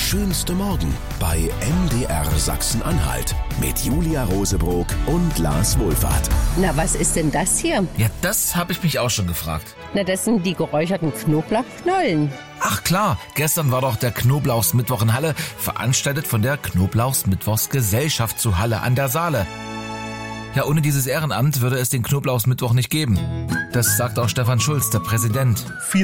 schönste Morgen bei MDR Sachsen-Anhalt mit Julia Rosebrock und Lars Wohlfahrt. Na, was ist denn das hier? Ja, das habe ich mich auch schon gefragt. Na, das sind die geräucherten Knoblauchknollen. Ach klar, gestern war doch der Knoblauchsmittwoch in Halle, veranstaltet von der Knoblauchsmittwochsgesellschaft zu Halle an der Saale. Ja, ohne dieses Ehrenamt würde es den Knoblauchsmittwoch nicht geben. Das sagt auch Stefan Schulz, der Präsident.